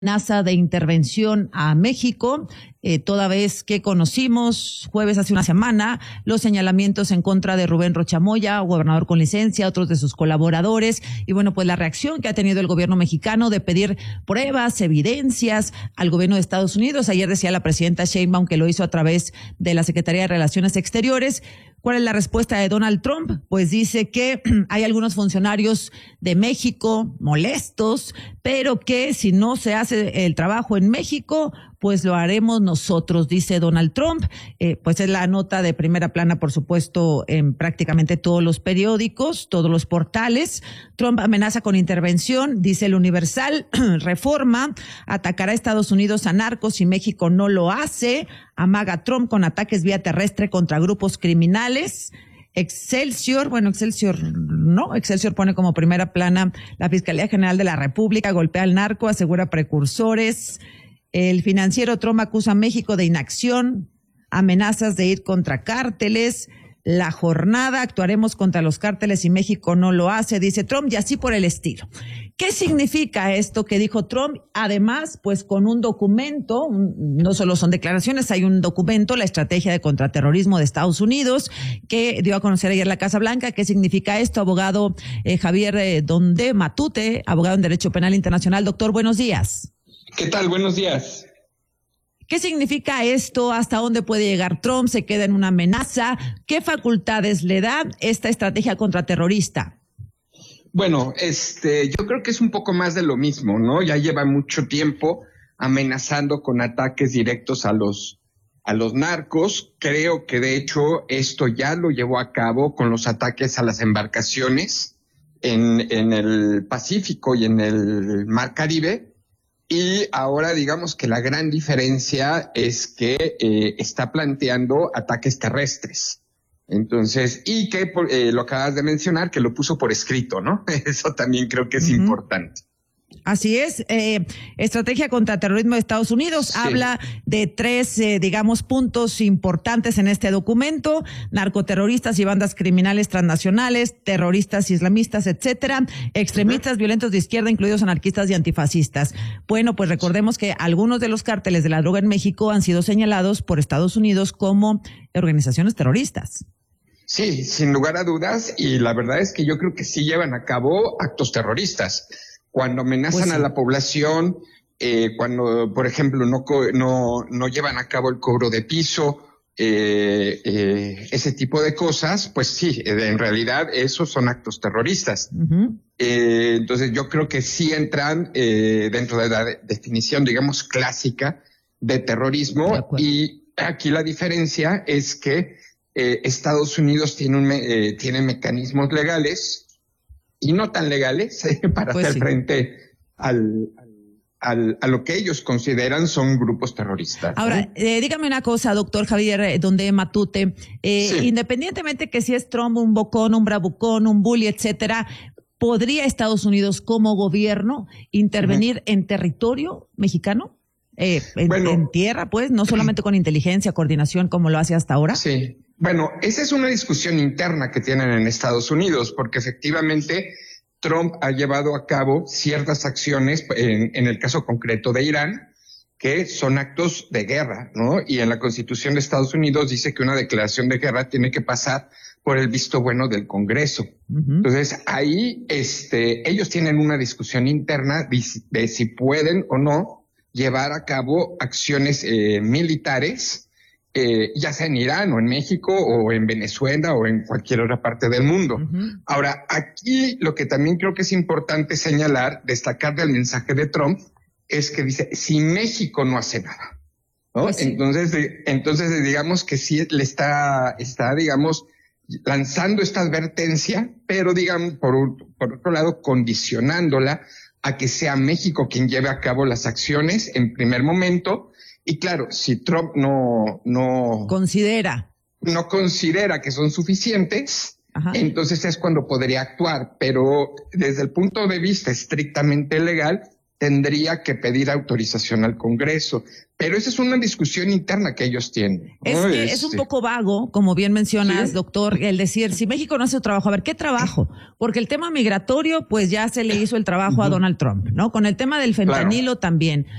amenaza de intervención a México, toda vez que conocimos jueves hace una semana los señalamientos en contra de Rubén Rocha Moya, gobernador con licencia, otros de sus colaboradores, y bueno, pues la reacción que ha tenido el gobierno mexicano de pedir pruebas, evidencias al gobierno de Estados Unidos. Ayer decía la presidenta Sheinbaum que lo hizo a través de la Secretaría de Relaciones Exteriores. ¿Cuál es la respuesta de Donald Trump? Pues dice que hay algunos funcionarios de México molestos, pero que si no se hace el trabajo en México, pues lo haremos nosotros, dice Donald Trump. Pues es la nota de primera plana, por supuesto, en prácticamente todos los periódicos, todos los portales. Trump amenaza con intervención, dice el Universal. Reforma atacará a Estados Unidos a narcos si México no lo hace. Amaga Trump con ataques vía terrestre contra grupos criminales. Excelsior pone como primera plana: la Fiscalía General de la República golpea al narco, asegura precursores. El Financiero: Trump acusa a México de inacción, amenazas de ir contra cárteles. La Jornada: actuaremos contra los cárteles si México no lo hace, dice Trump, y así por el estilo. ¿Qué significa esto que dijo Trump? Además, pues con un documento, no solo son declaraciones, hay un documento, la estrategia de contraterrorismo de Estados Unidos, que dio a conocer ayer la Casa Blanca. ¿Qué significa esto? Abogado Javier Donde Matute, abogado en Derecho Penal Internacional. Doctor, buenos días. ¿Qué tal? Buenos días. ¿Qué significa esto? ¿Hasta dónde puede llegar Trump? ¿Se queda en una amenaza? ¿Qué facultades le da esta estrategia contraterrorista? Bueno, yo creo que es un poco más de lo mismo, ¿no? Ya lleva mucho tiempo amenazando con ataques directos a los narcos. Creo que de hecho esto ya lo llevó a cabo con los ataques a las embarcaciones en el Pacífico y en el Mar Caribe. Y ahora digamos que la gran diferencia es que está planteando ataques terrestres. Entonces, y que lo acabas de mencionar, que lo puso por escrito, ¿no? Eso también creo que es importante. Así es. Estrategia contra terrorismo de Estados Unidos. Sí. Habla de tres, puntos importantes en este documento: narcoterroristas y bandas criminales transnacionales, terroristas islamistas, etcétera, extremistas violentos de izquierda, incluidos anarquistas y antifascistas. Bueno, pues recordemos que algunos de los cárteles de la droga en México han sido señalados por Estados Unidos como organizaciones terroristas. Sí, sin lugar a dudas, y la verdad es que yo creo que sí llevan a cabo actos terroristas. Cuando amenazan a la población, cuando, por ejemplo, no llevan a cabo el cobro de piso, ese tipo de cosas, pues sí, en realidad esos son actos terroristas. Uh-huh. Entonces yo creo que sí entran dentro de la definición, digamos, clásica de terrorismo. Y aquí la diferencia es que Estados Unidos tiene mecanismos legales y no tan legales para hacer frente a lo que ellos consideran son grupos terroristas. Ahora, dígame una cosa, doctor Javier Donde Matute, sí. Independientemente que si es Trump un bocón, un bravucón, un bully, etcétera, ¿podría Estados Unidos como gobierno intervenir en territorio mexicano? En tierra, pues, no solamente con inteligencia, coordinación, como lo hace hasta ahora. Sí. Bueno, esa es una discusión interna que tienen en Estados Unidos, porque efectivamente Trump ha llevado a cabo ciertas acciones, en el caso concreto de Irán, que son actos de guerra, ¿no? Y en la Constitución de Estados Unidos dice que una declaración de guerra tiene que pasar por el visto bueno del Congreso. Uh-huh. Entonces, ahí ellos tienen una discusión interna de si pueden o no llevar a cabo acciones militares, ya sea en Irán o en México o en Venezuela o en cualquier otra parte del mundo. Uh-huh. Ahora, aquí lo que también creo que es importante señalar, destacar del mensaje de Trump, es que dice, si México no hace nada, ¿no? Pues sí. Entonces digamos que sí le está digamos, lanzando esta advertencia, pero digamos, por otro lado, condicionándola a que sea México quien lleve a cabo las acciones en primer momento. Y claro, si Trump no considera que son suficientes, ajá, entonces es cuando podría actuar. Pero desde el punto de vista estrictamente legal, tendría que pedir autorización al Congreso. Pero esa es una discusión interna que ellos tienen. Es que es un poco vago, como bien mencionas, ¿sí? Doctor, el decir, si México no hace su trabajo, a ver, ¿qué trabajo? Porque el tema migratorio, pues ya se le hizo el trabajo a Donald Trump, ¿no? Con el tema del fentanilo también.